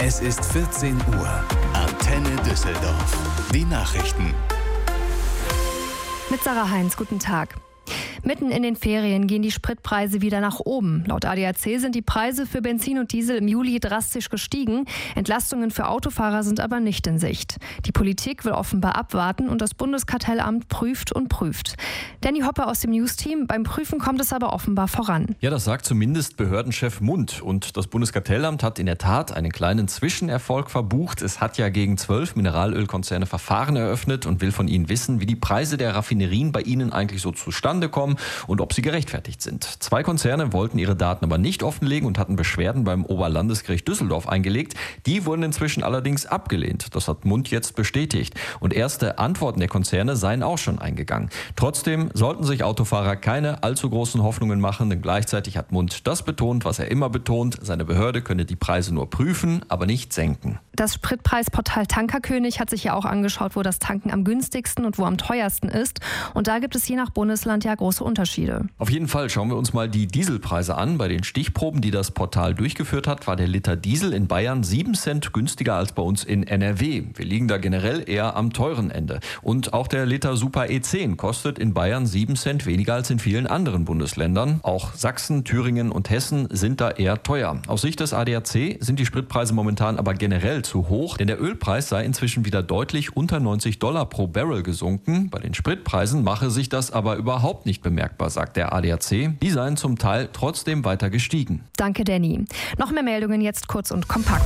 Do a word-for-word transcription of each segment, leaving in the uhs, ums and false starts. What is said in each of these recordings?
Es ist vierzehn Uhr. Antenne Düsseldorf. Die Nachrichten. Mit Sarah Heinz, guten Tag. Mitten in den Ferien gehen die Spritpreise wieder nach oben. Laut A D A C sind die Preise für Benzin und Diesel im Juli drastisch gestiegen. Entlastungen für Autofahrer sind aber nicht in Sicht. Die Politik will offenbar abwarten und das Bundeskartellamt prüft und prüft. Danny Hoppe aus dem News-Team. Beim Prüfen kommt es aber offenbar voran. Ja, das sagt zumindest Behördenchef Mund. Und das Bundeskartellamt hat in der Tat einen kleinen Zwischenerfolg verbucht. Es hat ja gegen zwölf Mineralölkonzerne Verfahren eröffnet und will von ihnen wissen, wie die Preise der Raffinerien bei ihnen eigentlich so zustande kommen und ob sie gerechtfertigt sind. Zwei Konzerne wollten ihre Daten aber nicht offenlegen und hatten Beschwerden beim Oberlandesgericht Düsseldorf eingelegt. Die wurden inzwischen allerdings abgelehnt. Das hat Mund jetzt bestätigt. Und erste Antworten der Konzerne seien auch schon eingegangen. Trotzdem sollten sich Autofahrer keine allzu großen Hoffnungen machen, denn gleichzeitig hat Mund das betont, was er immer betont. Seine Behörde könne die Preise nur prüfen, aber nicht senken. Das Spritpreisportal Tankerkönig hat sich ja auch angeschaut, wo das Tanken am günstigsten und wo am teuersten ist. Und da gibt es je nach Bundesland ja große Unterschiede. Auf jeden Fall schauen wir uns mal die Dieselpreise an. Bei den Stichproben, die das Portal durchgeführt hat, war der Liter Diesel in Bayern sieben Cent günstiger als bei uns in N R W. Wir liegen da generell eher am teuren Ende. Und auch der Liter Super E zehn kostet in Bayern sieben Cent weniger als in vielen anderen Bundesländern. Auch Sachsen, Thüringen und Hessen sind da eher teuer. Aus Sicht des A D A C sind die Spritpreise momentan aber generell zu hoch, denn der Ölpreis sei inzwischen wieder deutlich unter neunzig Dollar pro Barrel gesunken. Bei den Spritpreisen mache sich das aber überhaupt nicht bemerkbar, sagt der A D A C. Die seien zum Teil trotzdem weiter gestiegen. Danke, Danny. Noch mehr Meldungen jetzt kurz und kompakt.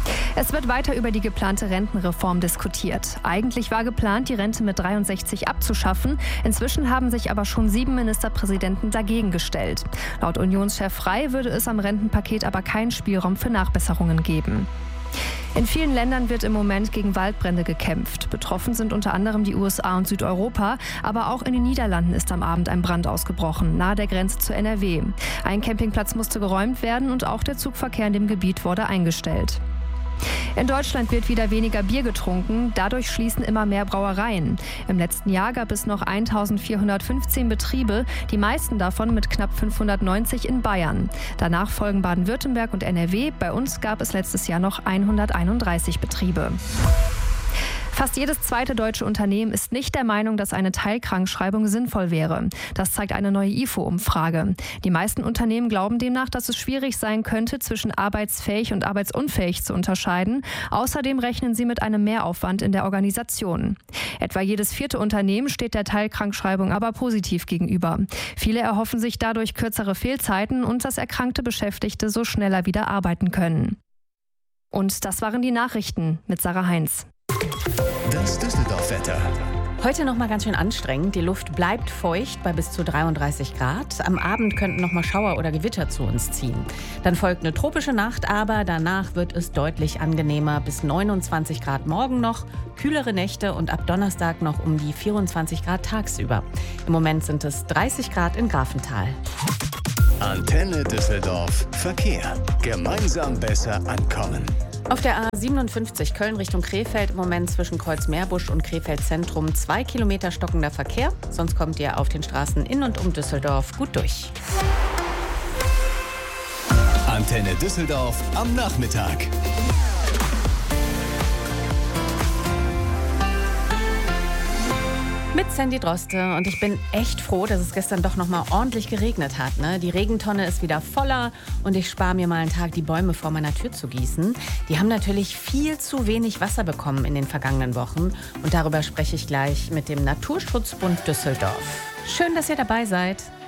Es wird weiter über die geplante Rentenreform diskutiert. Eigentlich war geplant, die Rente mit dreiundsechzig abzuschaffen. Inzwischen haben sich aber schon sieben Ministerpräsidenten dagegen gestellt. Laut Unionschef Frey würde es am Rentenpaket aber keinen Spielraum für Nachbesserungen geben. In vielen Ländern wird im Moment gegen Waldbrände gekämpft. Betroffen sind unter anderem die U S A und Südeuropa, aber auch in den Niederlanden ist am Abend ein Brand ausgebrochen, nahe der Grenze zu N R W. Ein Campingplatz musste geräumt werden und auch der Zugverkehr in dem Gebiet wurde eingestellt. In Deutschland wird wieder weniger Bier getrunken, dadurch schließen immer mehr Brauereien. Im letzten Jahr gab es noch eintausendvierhundertfünfzehn Betriebe, die meisten davon mit knapp fünfhundertneunzig in Bayern. Danach folgen Baden-Württemberg und N R W, bei uns gab es letztes Jahr noch hunderteinunddreißig Betriebe. Fast jedes zweite deutsche Unternehmen ist nicht der Meinung, dass eine Teilkrankschreibung sinnvoll wäre. Das zeigt eine neue I F O-Umfrage. Die meisten Unternehmen glauben demnach, dass es schwierig sein könnte, zwischen arbeitsfähig und arbeitsunfähig zu unterscheiden. Außerdem rechnen sie mit einem Mehraufwand in der Organisation. Etwa jedes vierte Unternehmen steht der Teilkrankschreibung aber positiv gegenüber. Viele erhoffen sich dadurch kürzere Fehlzeiten und dass erkrankte Beschäftigte so schneller wieder arbeiten können. Und das waren die Nachrichten mit Sarah Heinz. Das Düsseldorf-Wetter. Heute noch mal ganz schön anstrengend. Die Luft bleibt feucht bei bis zu dreiunddreißig Grad. Am Abend könnten noch mal Schauer oder Gewitter zu uns ziehen. Dann folgt eine tropische Nacht, aber danach wird es deutlich angenehmer. Bis neunundzwanzig Grad morgen noch, kühlere Nächte und ab Donnerstag noch um die vierundzwanzig Grad tagsüber. Im Moment sind es dreißig Grad in Grafenthal. Antenne Düsseldorf. Verkehr. Gemeinsam besser ankommen. Auf der A siebenundfünfzig Köln Richtung Krefeld im Moment zwischen Kreuzmeerbusch und Krefeld Zentrum zwei Kilometer stockender Verkehr. Sonst kommt ihr auf den Straßen in und um Düsseldorf gut durch. Antenne Düsseldorf am Nachmittag. Mit Sandy Droste und ich bin echt froh, dass es gestern doch noch mal ordentlich geregnet hat. Ne? Die Regentonne ist wieder voller und ich spare mir mal einen Tag, die Bäume vor meiner Tür zu gießen. Die haben natürlich viel zu wenig Wasser bekommen in den vergangenen Wochen und darüber spreche ich gleich mit dem Naturschutzbund Düsseldorf. Schön, dass ihr dabei seid.